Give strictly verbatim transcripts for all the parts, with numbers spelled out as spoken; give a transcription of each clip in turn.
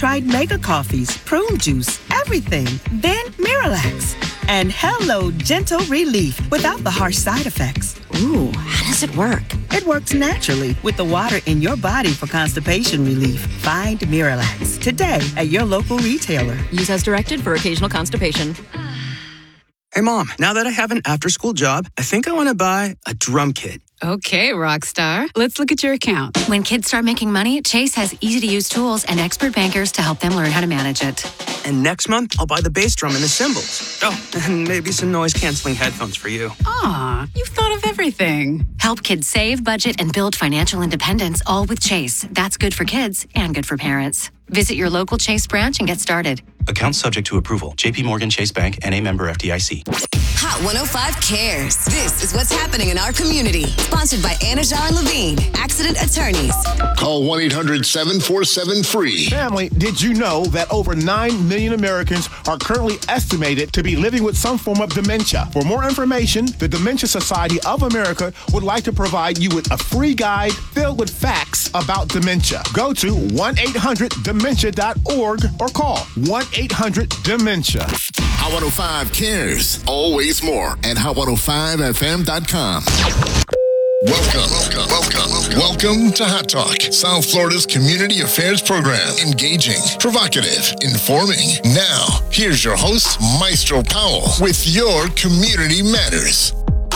tried mega coffees, prune juice, everything. Then Miralax. And hello, gentle relief without the harsh side effects. Ooh, how does it work? It works naturally with the water in your body for constipation relief. Find Miralax today at your local retailer. Use as directed for occasional constipation. Hey, Mom, now that I have an after-school job, I think I want to buy a drum kit. Okay, Rockstar. Let's look at your account. When kids start making money, Chase has easy-to-use tools and expert bankers to help them learn how to manage it. And next month, I'll buy the bass drum and the cymbals. Oh, and maybe some noise-canceling headphones for you. Aw, you've thought of everything. Help kids save, budget, and build financial independence, all with Chase. That's good for kids and good for parents. Visit your local Chase branch and get started. Account subject to approval. J P Morgan Chase Bank, N A member F D I C. Hot one oh five cares. This is what's happening in our community. Sponsored by Anajar and Levine, accident attorneys. Call one eight hundred seven four seven free. Family, did you know that over nine million Americans are currently estimated to be living with some form of dementia? For more information, the Dementia Society of America would like to provide you with a free guide filled with facts about dementia. Go to one eight hundred dementia dot org or call one eight hundred dementia. Hot one oh five cares. Always more at hot one oh five f m dot com. Welcome, welcome, welcome, welcome to Hot Talk, South Florida's community affairs program. Engaging, provocative, informing. Now, here's your host, Maestro Powell, with your Community Matters.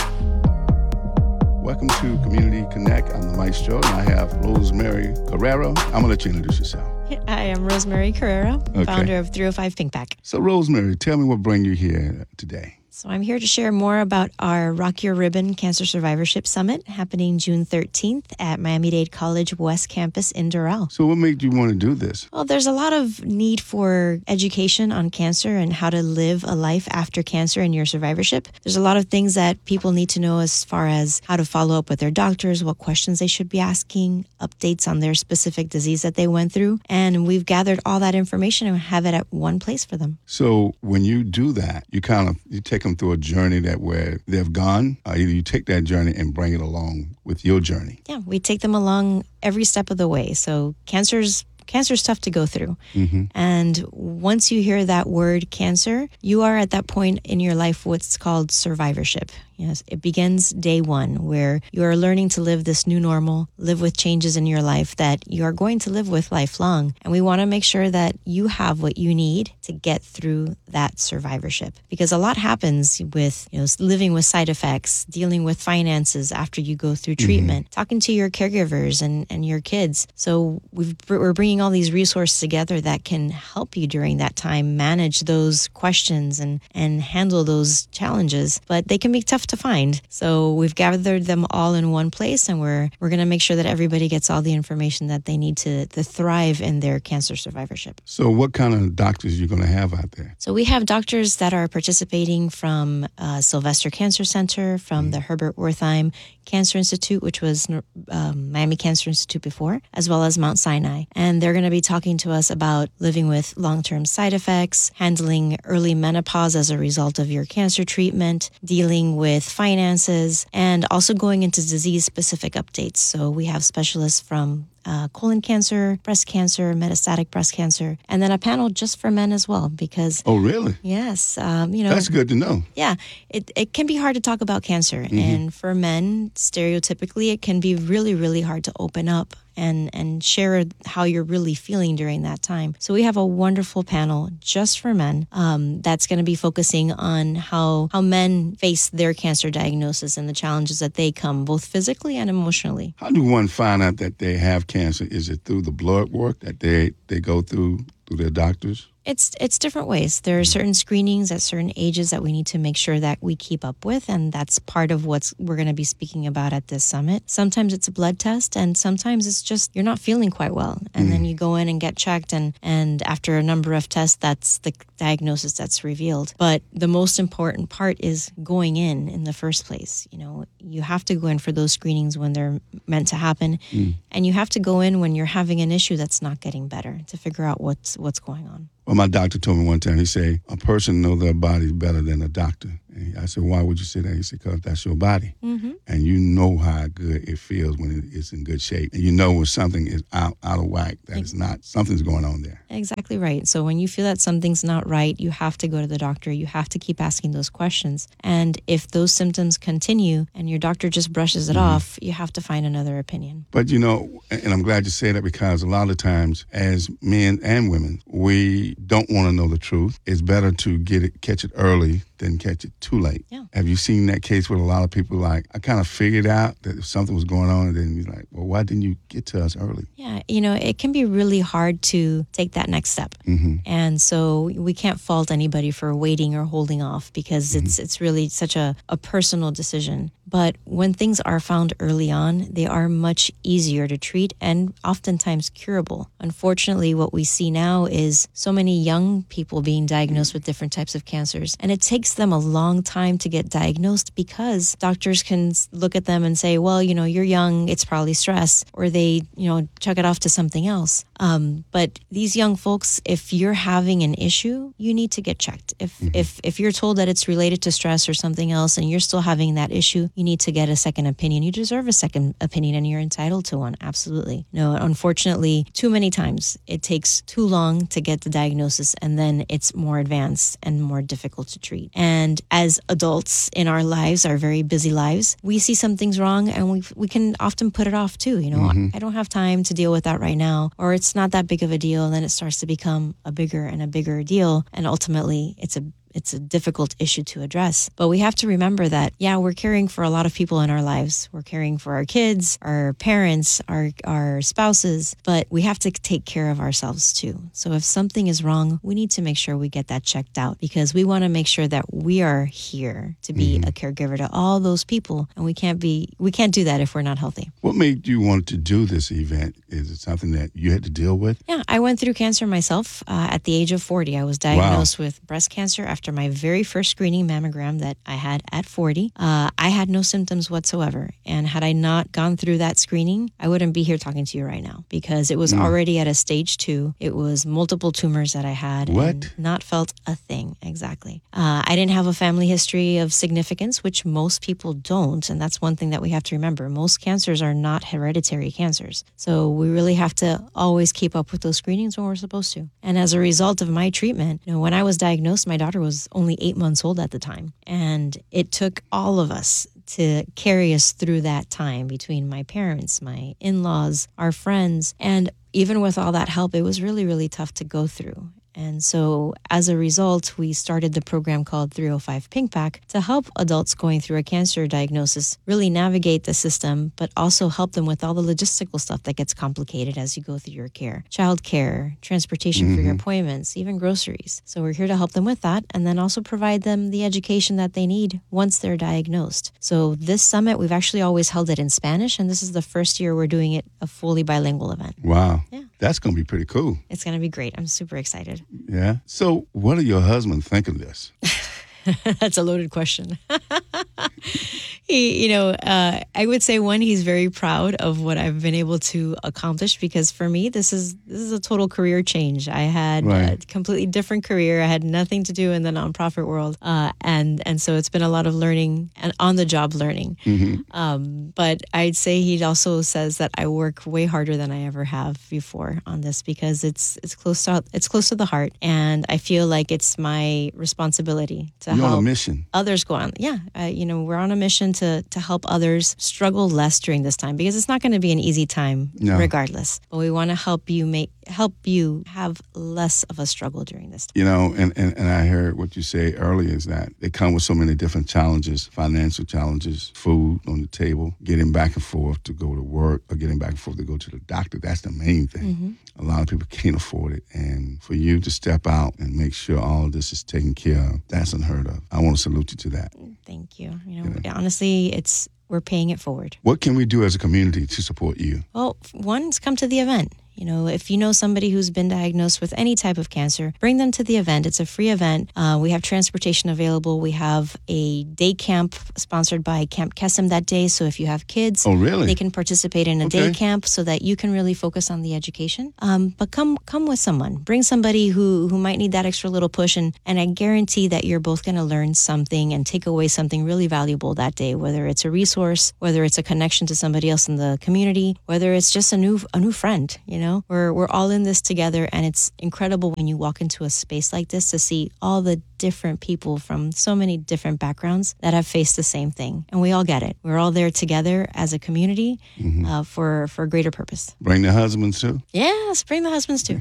Welcome to Community Connect. I'm the Maestro, and I have Rosemary Carrero. I'm going to let you introduce yourself. I am Rosemary Carrero, Okay. founder of three oh five Pinkback. So, Rosemary, tell me what brought you here today. So I'm here to share more about our Rock Your Ribbon Cancer Survivorship Summit happening June thirteenth at Miami-Dade College West Campus in Doral. So what made you want to do this? Well, there's a lot of need for education on cancer and how to live a life after cancer and your survivorship. There's a lot of things that people need to know as far as how to follow up with their doctors, what questions they should be asking, updates on their specific disease that they went through. And we've gathered all that information and have it at one place for them. So when you do that, you kind of, you take them through a journey that where they've gone, or either you take that journey and bring it along with your journey. Yeah, we take them along every step of the way. So cancer's Cancer's tough to go through. Mm-hmm. And once you hear that word cancer, you are at that point in your life what's called survivorship. Yes, it begins day one, where you are learning to live this new normal, live with changes in your life that you are going to live with lifelong. And we want to make sure that you have what you need to get through that survivorship. Because a lot happens with, you know, living with side effects, dealing with finances after you go through treatment, mm-hmm. talking to your caregivers and, and your kids. So we've, we're bringing all these resources together that can help you during that time manage those questions and, and handle those challenges. But they can be tough to find. So we've gathered them all in one place, and we're we're going to make sure that everybody gets all the information that they need to, to thrive in their cancer survivorship. So what kind of doctors are you going to have out there? So we have doctors that are participating from uh, Sylvester Cancer Center, from mm. the Herbert Wertheim Cancer Institute, which was um, Miami Cancer Institute before, as well as Mount Sinai. And they're going to be talking to us about living with long-term side effects, handling early menopause as a result of your cancer treatment, dealing with finances, and also going into disease-specific updates. So we have specialists from Uh, colon cancer, breast cancer, metastatic breast cancer, and then a panel just for men as well, because... Oh, really? Yes. Um, you know, that's good to know. Yeah. It, it can be hard to talk about cancer. Mm-hmm. And for men, stereotypically, it can be really, really hard to open up and, and share how you're really feeling during that time. So we have a wonderful panel just for men um, that's going to be focusing on how, how men face their cancer diagnosis and the challenges that they come, both physically and emotionally. How do one find out that they have cancer? Is it through the blood work that they, they go through through their doctors? It's it's different ways. There are certain screenings at certain ages that we need to make sure that we keep up with, and that's part of what we're going to be speaking about at this summit. Sometimes it's a blood test, and sometimes it's just you're not feeling quite well, and mm. then you go in and get checked, and, and after a number of tests, that's the diagnosis that's revealed. But the most important part is going in in the first place. You know, you have to go in for those screenings when they're meant to happen, mm. and you have to go in when you're having an issue that's not getting better to figure out what's what's going on. Well, my doctor told me one time, he said, a person knows their body better than a doctor. And I said, why would you say that? He said, because that's your body. Mm-hmm. And you know how good it feels when it, it's in good shape. And you know when something is out, out of whack, that it's not, something's going on there. Exactly right. So when you feel that something's not right, you have to go to the doctor. You have to keep asking those questions. And if those symptoms continue and your doctor just brushes it mm-hmm. off, you have to find another opinion. But, you know, and I'm glad you say that, because a lot of times as men and women, we don't want to know the truth. It's better to get it, catch it early than catch it too late. Yeah. Have you seen that case with a lot of people like, I kind of figured out that if something was going on, and then you're like, well, why didn't you get to us early? Yeah, you know, it can be really hard to take that next step. Mm-hmm. And so we can't fault anybody for waiting or holding off, because mm-hmm. it's it's really such a, a personal decision. But when things are found early on, they are much easier to treat and oftentimes curable. Unfortunately, what we see now is so many young people being diagnosed with different types of cancers. And it takes them a long time to get diagnosed, because doctors can look at them and say, well, you know, you're young, it's probably stress, or they, you know, chuck it off to something else. Um, but these young folks, if you're having an issue, you need to get checked. If, mm-hmm. if, if you're told that it's related to stress or something else and you're still having that issue, you need to get a second opinion. You deserve a second opinion, and you're entitled to one. Absolutely. No, unfortunately, too many times it takes too long to get the diagnosis, and then it's more advanced and more difficult to treat. And as adults in our lives, our very busy lives, we see something's wrong and we we can often put it off too. You know, mm-hmm. I don't have time to deal with that right now, or it's not that big of a deal. And then it starts to become a bigger and a bigger deal. And ultimately, it's a It's a difficult issue to address. But we have to remember that, yeah, we're caring for a lot of people in our lives. We're caring for our kids, our parents, our, our spouses, but we have to take care of ourselves too. So if something is wrong, we need to make sure we get that checked out, because we want to make sure that we are here to be mm-hmm. a caregiver to all those people. And we can't be, we can't do that if we're not healthy. What made you want to do this event? Is it something that you had to deal with? Yeah, I went through cancer myself uh, at the age of forty. I was diagnosed wow. with breast cancer after my very first screening mammogram that I had at forty. Uh, I had no symptoms whatsoever. And had I not gone through that screening, I wouldn't be here talking to you right now, because it was mm. already at a stage two. It was multiple tumors that I had. What? And not felt a thing. Exactly. Uh, I didn't have a family history of significance, which most people don't. And that's one thing that we have to remember. Most cancers are not hereditary cancers. So we really have to always keep up with those screenings when we're supposed to. And as a result of my treatment, you know, when I was diagnosed, my daughter was only eight months old at the time. And it took all of us to carry us through that time, between my parents, my in-laws, our friends. And even with all that help, it was really, really tough to go through. And so as a result, we started the program called three oh five Pink Pack to help adults going through a cancer diagnosis really navigate the system, but also help them with all the logistical stuff that gets complicated as you go through your care. Child care, transportation mm-hmm. for your appointments, even groceries. So we're here to help them with that, and then also provide them the education that they need once they're diagnosed. So this summit, we've actually always held it in Spanish, and this is the first year we're doing it a fully bilingual event. Wow. Yeah. That's going to be pretty cool. It's going to be great. I'm super excited. Yeah. So what do your husband think of this? That's a loaded question. he, you know, uh, I would say one, he's very proud of what I've been able to accomplish, because for me, this is this is a total career change. I had right. a completely different career. I had nothing to do in the nonprofit world, uh, and and so it's been a lot of learning and on the job learning. Mm-hmm. Um, but I'd say he also says that I work way harder than I ever have before on this, because it's it's close to it's close to the heart, and I feel like it's my responsibility to. You're help on a mission. Others go on. Yeah. Uh, you know, we're on a mission to to help others struggle less during this time, because it's not going to be an easy time no. regardless. But we want to help you make help you have less of a struggle during this time. You know, and, and, and I heard what you say earlier is that they come with so many different challenges, financial challenges, food on the table, getting back and forth to go to work, or getting back and forth to go to the doctor. That's the main thing. Mm-hmm. A lot of people can't afford it. And for you to step out and make sure all of this is taken care of, that's unheard of. I want to salute you to that. Thank you. You know, yeah. honestly, it's we're paying it forward. What can we do as a community to support you? Well, one is come to the event. You know, if you know somebody who's been diagnosed with any type of cancer, bring them to the event. It's a free event. Uh, we have transportation available. We have a day camp sponsored by Camp Kesem that day. So if you have kids, oh, really? they can participate in a okay. day camp so that you can really focus on the education. Um, but come come with someone. Bring somebody who, who might need that extra little push. And, and I guarantee that you're both going to learn something and take away something really valuable that day, whether it's a resource, whether it's a connection to somebody else in the community, whether it's just a new a new friend. You know, we're we're all in this together, and it's incredible when you walk into a space like this to see all the different people from so many different backgrounds that have faced the same thing, and we all get it. We're all there together as a community mm-hmm. uh, for for a greater purpose. Bring the husbands too. Yes, bring the husbands too.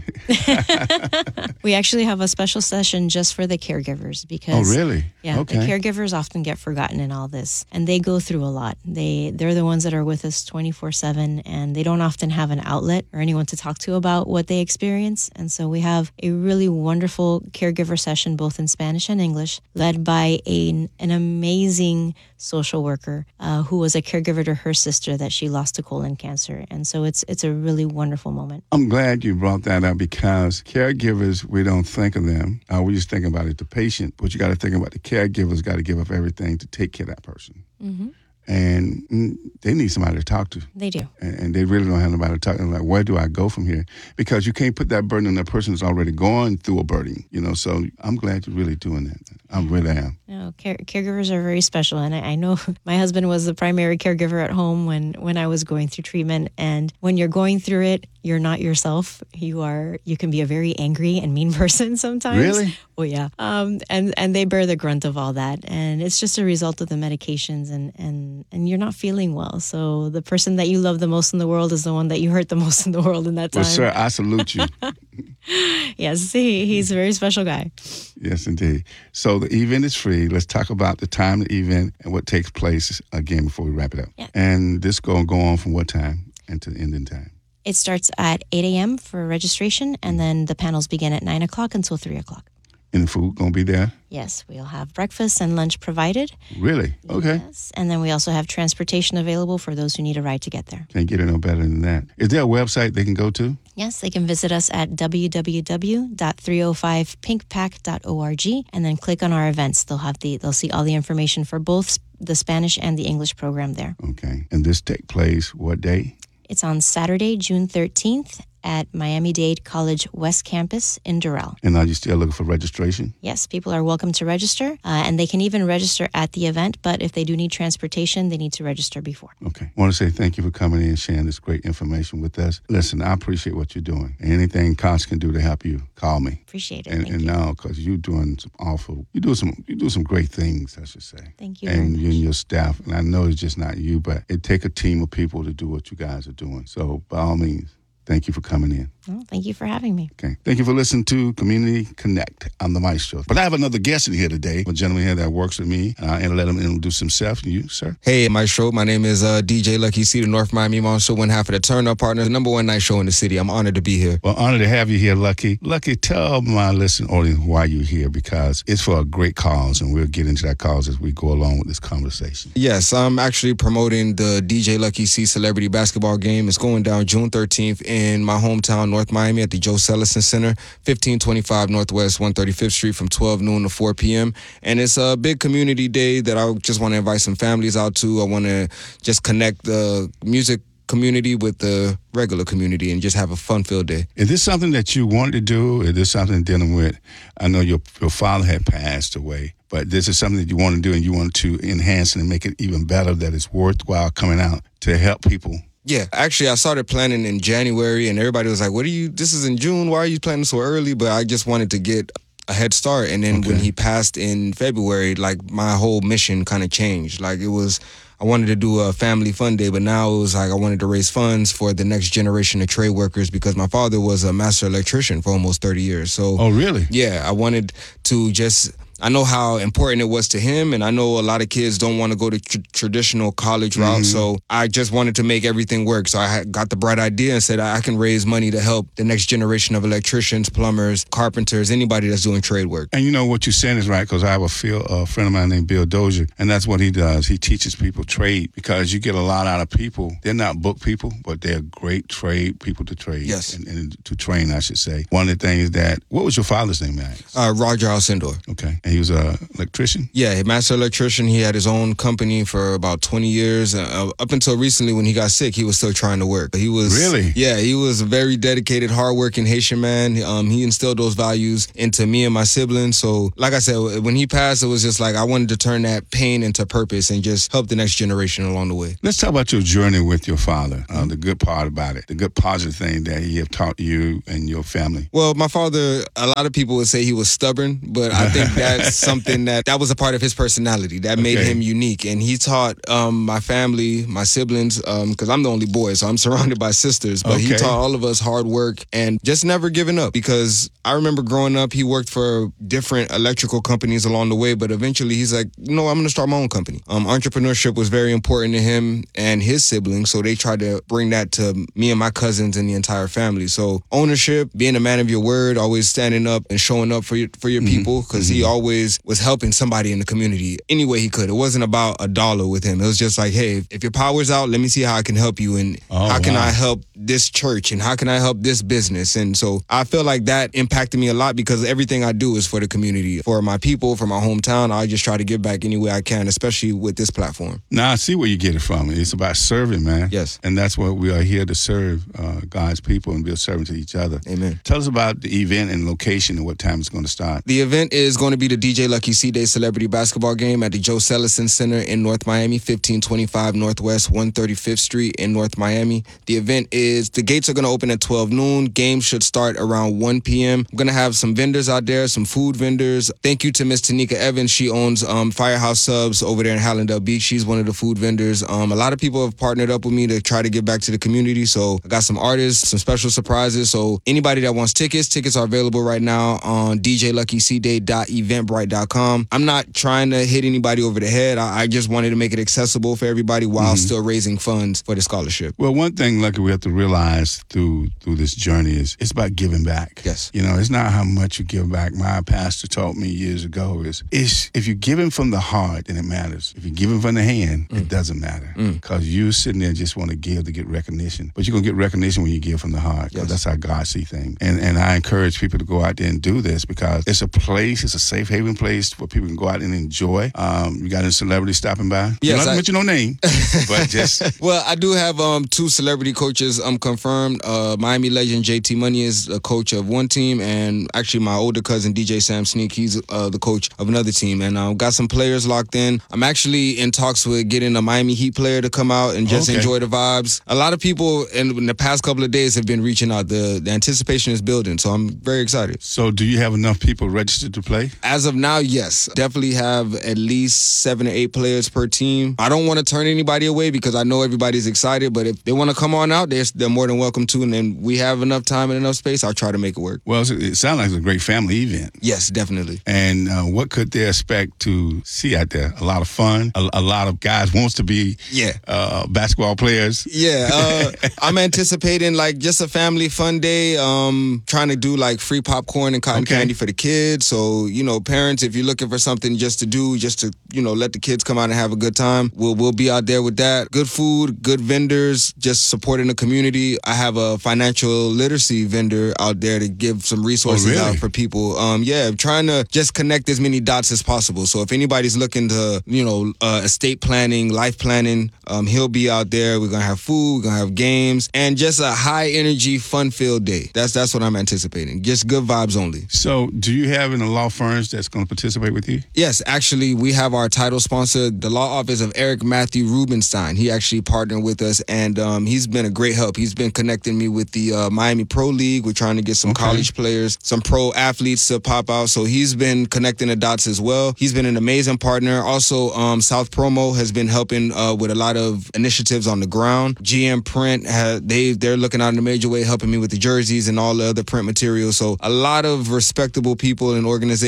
We actually have a special session just for the caregivers because oh really? Yeah, okay. the caregivers often get forgotten in all this, and they go through a lot. They they're the ones that are with us twenty-four seven, and they don't often have an outlet or anyone to talk to about what they experience. And so we have a really wonderful caregiver session, both in Spanish and English, led by a, an amazing social worker uh, who was a caregiver to her sister that she lost to colon cancer. And so it's it's a really wonderful moment. I'm glad you brought that up because caregivers, we don't think of them. Uh, we just think about it, the patient, but you got to think about the caregivers got to give up everything to take care of that person. Mm-hmm. And they need somebody to talk to. They do. And they really don't have nobody to talk to. Like, where do I go from here? Because you can't put that burden on that person who's already going through a burden, you know. So I'm glad you're really doing that. I really am. No, care- caregivers are very special. And I, I know my husband was the primary caregiver at home when, when I was going through treatment. And when you're going through it, you're not yourself. You are. You can be a very angry and mean person sometimes. Really? Oh, yeah. Um, and, and they bear the grunt of all that. And it's just a result of the medications and, and, and you're not feeling well. So the person that you love the most in the world is the one that you hurt the most in the world in that time. Well, sir, I salute you. Yes, he, he's a very special guy. Yes, indeed. So the event is free. Let's talk about the time of the event and what takes place again before we wrap it up. Yeah. And this going to go on from what time and to the ending time? It starts at eight a.m. for registration, and then the panels begin at nine o'clock until three o'clock. And the food going to be there? Yes, we'll have breakfast and lunch provided. Really? Okay. Yes, and then we also have transportation available for those who need a ride to get there. Can't get it no better than that. Is there a website they can go to? Yes, they can visit us at w w w dot three oh five pink pack dot org and then click on our events. They'll have the they'll see all the information for both the Spanish and the English program there. Okay. And this take place what day? It's on Saturday, June thirteenth at Miami-Dade College West Campus in Doral. And are you still looking for registration? Yes, people are welcome to register, uh, and they can even register at the event, but if they do need transportation, they need to register before. Okay. I want to say thank you for coming in and sharing this great information with us. Listen, I appreciate what you're doing. Anything Cox can do to help you, call me. Appreciate it. And, Thank and you. now, because you're doing some awful, you do some, you do some great things, I should say. Thank you. And you and your staff, and I know it's just not you, but it take a team of people to do what you guys are doing. So by all means, thank you for coming in. Well, thank you for having me. Okay. Thank you for listening to Community Connect. I'm the Maestro. But I have another guest in here today, a gentleman here that works with me, uh, and let him introduce himself. You, sir? Hey, Maestro. My name is uh, D J Lucky C, the North Miami Monster, one half of the Turn Up Partners, the number one night show in the city. I'm honored to be here. Well, honored to have you here, Lucky. Lucky, tell my listening audience why you're here, because it's for a great cause, and we'll get into that cause as we go along with this conversation. Yes, I'm actually promoting the D J Lucky C Celebrity Basketball Game. It's going down June thirteenth in my hometown, North Miami, at the Joe Sellison Center, fifteen twenty-five Northwest one thirty-fifth Street from twelve noon to four p.m. And it's a big community day that I just want to invite some families out to. I want to just connect the music community with the regular community and just have a fun-filled day. Is this something that you wanted to do? Is this something dealing with, I know your your father had passed away, but this is something that you want to do and you want to enhance and make it even better, that it's worthwhile coming out to help people? Yeah, actually, I started planning in January, and everybody was like, what are you, this is in June, why are you planning so early? But I just wanted to get a head start, and then okay. when he passed in February, like, my whole mission kind of changed. Like, it was, I wanted to do a family fun day, but now it was like I wanted to raise funds for the next generation of trade workers, because my father was a master electrician for almost thirty years. So, oh, really? Yeah, I wanted to just... I know how important it was to him, and I know a lot of kids don't want to go the tr- traditional college route, Mhm. so I just wanted to make everything work. So I had got the bright idea and said I can raise money to help the next generation of electricians, plumbers, carpenters, anybody that's doing trade work. And you know what you're saying is right, because I have a, feel, a friend of mine named Bill Dozier, and that's what he does. He teaches people trade, because you get a lot out of people. They're not book people, but they're great trade people to trade. Yes. And, and to train, I should say. One of the things that, what was your father's name, Max? Uh, Roger Alcindor. Okay. And he was a electrician? Yeah, master electrician. He had his own company for about twenty years. Uh, up until recently when he got sick, he was still trying to work. He was Really? Yeah, he was a very dedicated, hardworking Haitian man. Um, he instilled those values into me and my siblings. So, like I said, when he passed, it was just like I wanted to turn that pain into purpose and just help the next generation along the way. Let's talk about your journey with your father, uh, the good part about it, the good positive thing that he have taught you and your family. Well, my father, a lot of people would say he was stubborn, but I think that's something that, that was a part of his personality that made Okay. him unique. And he taught um, my family, my siblings, because I'm the only boy, so I'm surrounded by sisters, but he Okay. taught all of us hard work and just never giving up, because I remember growing up, he worked for different electrical companies along the way, but eventually he's like, no, I'm going to start my own company. Um, entrepreneurship was very important to him and his siblings, so they tried to bring that to me and my cousins and the entire family. So ownership, being a man of your word, always standing up and showing up for your, for your Mm-hmm. people, because he always was helping somebody in the community any way he could. It wasn't about a dollar with him. It was just like, hey, if your power's out, let me see how I can help you, and Oh, how can wow. I help this church, and how can I help this business. And so I feel like that impacted me a lot, because everything I do is for the community, for my people, for my hometown. I just try to give back any way I can, especially with this platform. Now, I see where you get it from. It's about serving, man. Yes. And that's what we are here to serve, uh, God's people, and be a servant to each other. Amen. Tell us about the event and location and what time it's going to start. The event is going to be the D J Lucky C-Day Celebrity Basketball Game at the Joe Sellison Center in North Miami, fifteen twenty-five Northwest one hundred thirty-fifth Street in North Miami. The event is, the gates are going to open at twelve noon. Games should start around one p.m. I'm going to have some vendors out there, some food vendors. Thank you to Miss Tanika Evans. She owns um, Firehouse Subs over there in Hallandale Beach. She's one of the food vendors. Um, a lot of people have partnered up with me to try to give back to the community. So I got some artists, some special surprises. So anybody that wants tickets, tickets are available right now on d j lucky c day dot eventbrite dot com. I'm not trying to hit anybody over the head. I, I just wanted to make it accessible for everybody while Mm-hmm. still raising funds for the scholarship. Well, one thing, Lucky, we have to realize through through this journey is it's about giving back. Yes. You know, it's not how much you give back. My pastor taught me years ago is it's, if you're giving from the heart, then it matters. If you're giving from the hand, Mm. it doesn't matter. Because you sitting there just want to give to get recognition. But you're going to get recognition when you give from the heart. 'Cause Yes. that's how God sees things. And, and I encourage people to go out there and do this, because it's a place, it's a safe haven place where people can go out and enjoy. Um, you got any celebrities stopping by? Yes, You're not I- mention no name, but just... Well, I do have um, two celebrity coaches um, confirmed. Uh, Miami legend J T Money is a coach of one team, and actually my older cousin D J Sam Sneak, he's uh, the coach of another team. And I've uh, got some players locked in. I'm actually in talks with getting a Miami Heat player to come out and just Okay. enjoy the vibes. A lot of people in, in the past couple of days have been reaching out. The, the anticipation is building, so I'm very excited. So do you have enough people registered to play? As of now, yes. Definitely have at least seven or eight players per team. I don't want to turn anybody away because I know everybody's excited, but if they want to come on out, they're, they're more than welcome to, and then we have enough time and enough space, I'll try to make it work. Well, it sounds like it's a great family event. Yes, definitely. And uh, what could they expect to see out there? A lot of fun. A, a lot of guys wants to be yeah uh, basketball players. Yeah, uh, I'm anticipating like just a family fun day. Um, trying to do like free popcorn and cotton Okay. candy for the kids. So you know, parents, if you're looking for something just to do, just to you know let the kids come out and have a good time, we'll we'll be out there with that. Good food, good vendors, just supporting the community. I have a financial literacy vendor out there to give some resources Oh, really? out for people. Um, yeah, trying to just connect as many dots as possible. So if anybody's looking to, you know, uh, estate planning, life planning, um, he'll be out there. We're gonna have food, we're gonna have games, and just a high energy, fun filled day. That's that's what I'm anticipating. Just good vibes only. So do you have any law firms that's going to participate with you? Yes, actually, we have our title sponsor, the law office of Eric Matthew Rubenstein. He actually partnered with us, and um, he's been a great help. He's been connecting me with the uh, Miami Pro League. We're trying to get some Okay. college players, some pro athletes to pop out. So he's been connecting the dots as well. He's been an amazing partner. Also, um, South Promo has been helping uh, with a lot of initiatives on the ground. G M Print, ha- they, they're looking out in a major way, helping me with the jerseys and all the other print materials. So a lot of respectable people and organizations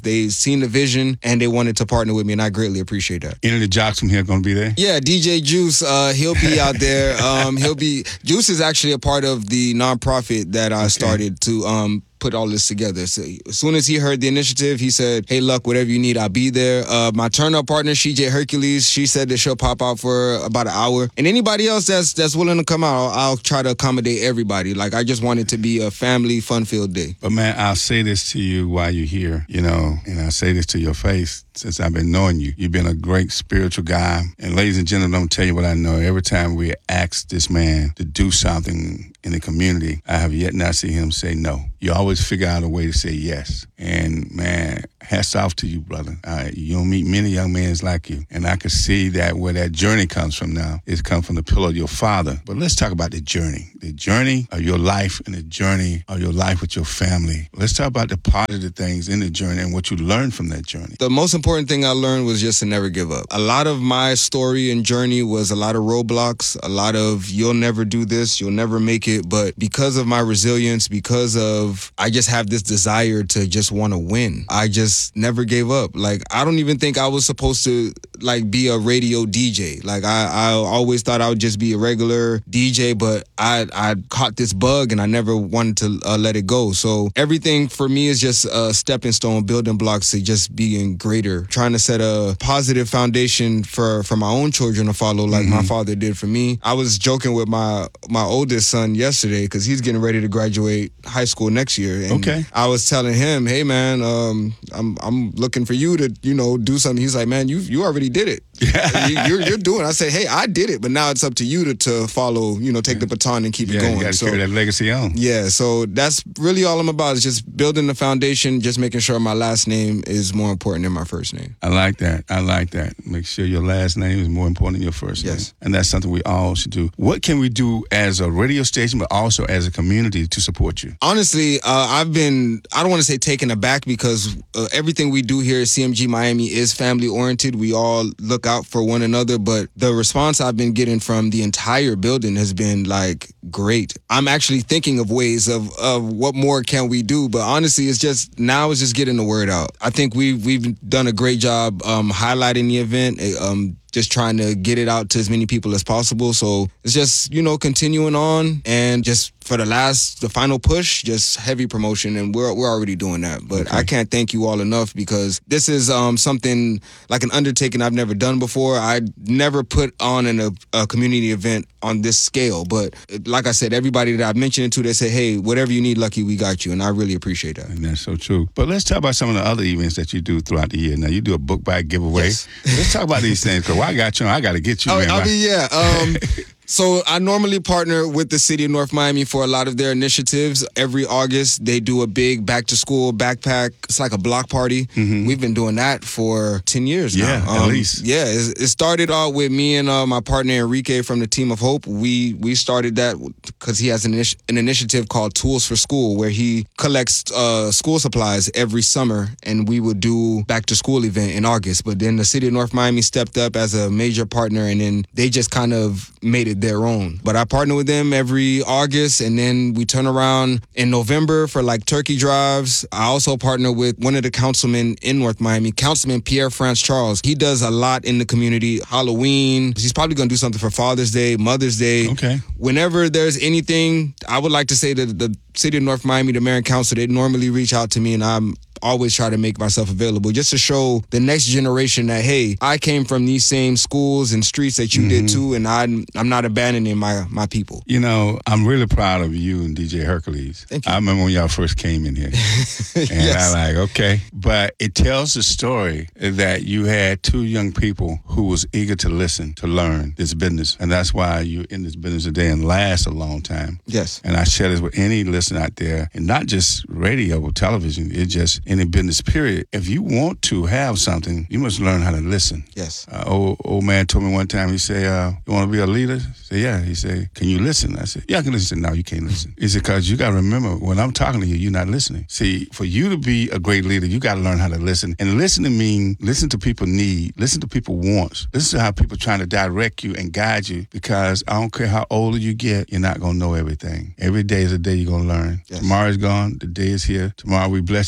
They seen the vision and they wanted to partner with me, and I greatly appreciate that. Any of the jocks from here going to be there? Yeah, D J Juice, uh, he'll be out there. Um, he'll be Juice is actually a part of the nonprofit that I okay. started to um, put all this together. So as soon as he heard the initiative, he said, hey, Luck, whatever you need, I'll be there. Uh, my turn-up partner, C J Hercules, she said that she'll pop out for about an hour. And anybody else that's that's willing to come out, I'll, I'll try to accommodate everybody. Like, I just want it to be a family, fun-filled day. But, man, I'll say this to you while you're here, you know, and I'll say this to your face. Since I've been knowing you, you've been a great spiritual guy. And ladies and gentlemen, I'm tell you what I know. Every time we ask this man to do something in the community, I have yet not seen him say no. You always figure out a way to say yes. And, man, hats off to you, brother. Uh, you don't meet many young men like you. And I can see that where that journey comes from now. It's come from the pillar of your father. But let's talk about the journey. The journey of your life and the journey of your life with your family. Let's talk about the positive things in the journey and what you learned from that journey. The most important thing I learned was just to never give up. A lot of my story and journey was a lot of roadblocks, a lot of you'll never do this, you'll never make it. But because of my resilience, because of I just have this desire to just want to win, I just never gave up. Like, I don't even think I was supposed to like be a radio D J. Like, I, I always thought I would just be a regular D J, but I, I caught this bug and I never wanted to uh, let it go. So everything for me is just a stepping stone, building blocks to just being greater, trying to set a positive foundation for, for my own children to follow like mm-hmm. my father did for me. I was joking with my, my oldest son yesterday because he's getting ready to graduate high school next year. And okay. I was telling him, hey, man, um, I'm I'm looking for you to, you know, do something. He's like, man, you you already did it. you, you're, you're doing it. I said, hey, I did it, but now it's up to you to, to follow, you know, take the baton and keep yeah, it going. You got to so, carry that legacy on. Yeah, so that's really all I'm about is just building the foundation, just making sure my last name is more important than my first name. I like that. I like that. Make sure your last name is more important than your first yes. name. And that's something we all should do. What can we do as a radio station, but also as a community to support you? Honestly, uh, I've been, I don't want to say taken aback because uh, everything we do here at C M G Miami is family-oriented. We all look out for one another, but the response I've been getting from the entire building has been, like, great. I'm actually thinking of ways of, of what more can we do, but honestly, it's just, now it's just getting the word out. I think we've, we've done a great job um, highlighting the event, um, just trying to get it out to as many people as possible. So it's just, you know, continuing on and just for the last, the final push, just heavy promotion. And we're we're already doing that. But okay. I can't thank you all enough because this is um, something like an undertaking I've never done before. I never put on an, a, a community event on this scale. But like I said, everybody that I've mentioned it to, they say, hey, whatever you need, Lucky, we got you. And I really appreciate that. And that's so true. But let's talk about some of the other events that you do throughout the year. Now, you do a book bag giveaway. Yes. Let's talk about these things because I got you on. I got to get you, oh, man. I mean, yeah. Um, So I normally partner with the city of North Miami for a lot of their initiatives. Every August, they do a big back-to-school backpack. It's like a block party. Mm-hmm. We've been doing that for ten years yeah, now. Yeah, um, at least. Yeah, it, it started out with me and uh, my partner Enrique from the Team of Hope. We we started that because he has an, initi- an initiative called Tools for School where he collects uh, school supplies every summer, and we would do back-to-school event in August. But then the city of North Miami stepped up as a major partner, and then they just kind of made it their own. But I partner with them every August, and then we turn around in November for like turkey drives. I also partner with one of the councilmen in North Miami, Councilman Pierre France Charles. He does a lot in the community. Halloween. He's probably going to do something for Father's Day, Mother's Day. Okay. Whenever there's anything, I would like to say that the city of North Miami, the mayor and council, they normally reach out to me, and I'm always try to make myself available just to show the next generation that, hey, I came from these same schools and streets that you mm-hmm. did too, and I'm, I'm not abandoning my, my people. You know, I'm really proud of you and D J Hercules. Thank you. I remember when y'all first came in here. And yes. I like, okay. But it tells the story that you had two young people who was eager to listen, to learn this business. And that's why you're in this business today and last a long time. Yes. And I share this with any listener out there, and not just radio or television, it's just any business period. If you want to have something, you must learn how to listen. Yes. Uh, old, old man told me one time, he said, uh, you want to be a leader? I said, yeah. He said, can you listen? I said, yeah, I can listen. No, you can't listen. He said, because you got to remember, when I'm talking to you, you're not listening. See, for you to be a great leader, you got to learn how to listen. And listening means listen to people need, listen to people wants, listen to how people trying to direct you and guide you, because I don't care how older you get, you're not going to know everything. Every day is a day you're going to learn. Yes. Tomorrow is gone. The day is here. Tomorrow we blessed to see it.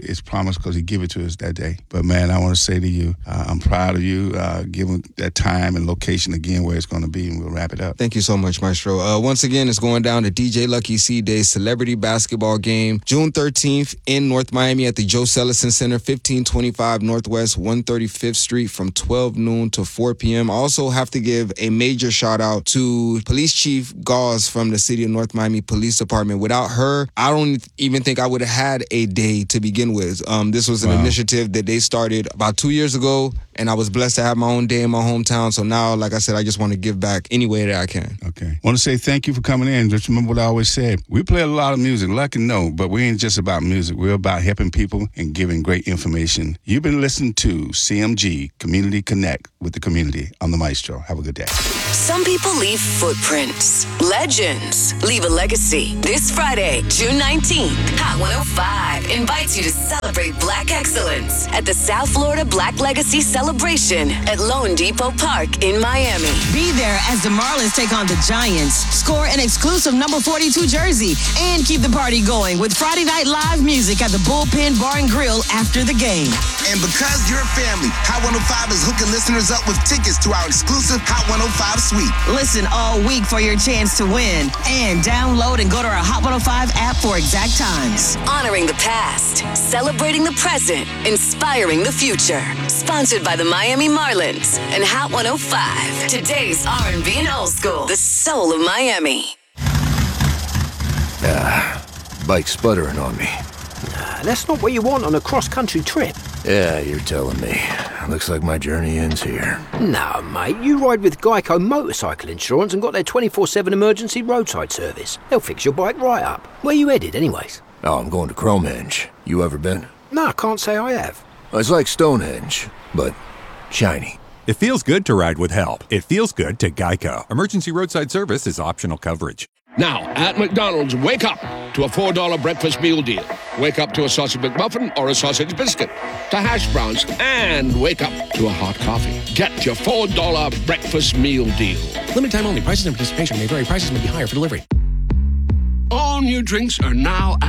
it's promised because he gave it to us that day. But, man, I want to say to you, uh, I'm proud of you, uh, given that time and location again where it's going to be, and we'll wrap it up. Thank you so much, Maestro. Uh, once again, it's going down to D J Lucky C Day Celebrity Basketball Game, June thirteenth in North Miami at the Joe Sellison Center, fifteen twenty-five Northwest one thirty-fifth Street from twelve noon to four p.m. I also have to give a major shout out to Police Chief Gauze from the City of North Miami Police Department. Without her, I don't even think I would have had a day to begin with. Um, this was an wow. initiative that they started about two years ago, and I was blessed to have my own day in my hometown. So now, like I said, I just want to give back any way that I can. Okay. I want to say thank you for coming in. Just remember what I always said. We play a lot of music, like and no, but we ain't just about music. We're about helping people and giving great information. You've been listening to C M G, Community Connect with the community. I'm the Maestro. Have a good day. Some people leave footprints. Legends leave a legacy. This Friday, June nineteenth, Hot one oh five invites you to celebrate Black excellence at the South Florida Black Legacy Celebration at Lone Depot Park in Miami. Be there as the Marlins take on the Giants, score an exclusive number forty-two jersey, and keep the party going with Friday Night Live music at the Bullpen Bar and Grill after the game. And because you're a family, Hot one oh five is hooking listeners up with tickets to our exclusive Hot one oh five suite. Listen all week for your chance to win, and download and go to our Hot one oh five app for exact times. Honoring the past, celebrating the present, inspiring the future. Sponsored by the Miami Marlins and Hot one oh five. Today's R and B and old school, the soul of Miami. Ah, bike's sputtering on me. Nah, that's not what you want on a cross-country trip. Yeah, you're telling me. Looks like my journey ends here. No, mate, you ride with Geico Motorcycle Insurance and got their twenty-four seven emergency roadside service. They'll fix your bike right up. Where you headed, anyways? Oh, I'm going to Cromenge. You ever been? No, I can't say I have. It's like Stonehenge, but shiny. It feels good to ride with help. It feels good to Geico. Emergency roadside service is optional coverage. Now, at McDonald's, wake up to a four dollar breakfast meal deal. Wake up to a sausage McMuffin or a sausage biscuit, to hash browns, and wake up to a hot coffee. Get your four dollar breakfast meal deal. Limited time only. Prices and participation may vary. Prices may be higher for delivery. All new drinks are now